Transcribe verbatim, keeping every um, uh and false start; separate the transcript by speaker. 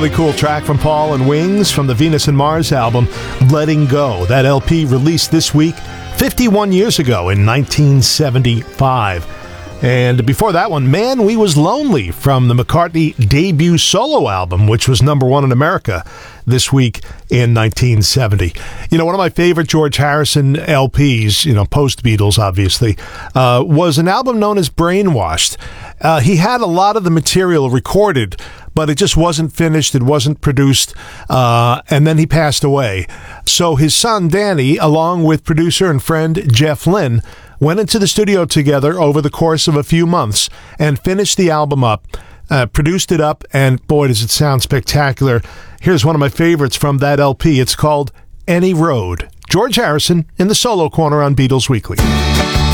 Speaker 1: Really cool track from Paul and Wings from the Venus and Mars album, Letting Go. That L P released this week, fifty-one years ago in nineteen seventy-five. And before that one, Man, We Was Lonely from the McCartney debut solo album, which was number one in America this week in nineteen seventy. You know, one of my favorite George Harrison L Ps, you know, post-Beatles, obviously, uh, was an album known as Brainwashed. Uh, he had a lot of the material recorded, but it just wasn't finished, it wasn't produced, uh, and then he passed away. So his son, Danny, along with producer and friend Jeff Lynne, went into the studio together over the course of a few months and finished the album up, uh, produced it up, and boy, does it sound spectacular. Here's one of my favorites from that L P. It's called Any Road. George Harrison in the Solo Corner on Beatles Weekly.